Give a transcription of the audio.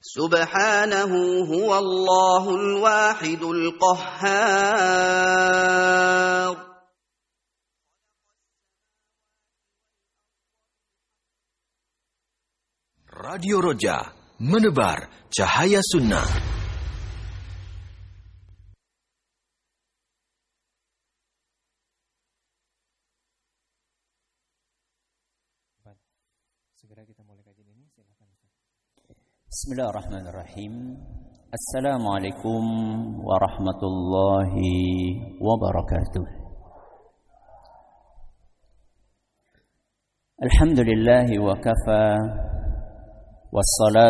سبحانه هو الله الواحد القهار. Radio Roja, menebar cahaya sunnah. Segera kita mulai kajian ini, silakan. Bismillahirrahmanirrahim. Assalamualaikum warahmatullahi wabarakatuh. Alhamdulillahi wa kafa. Wassalatu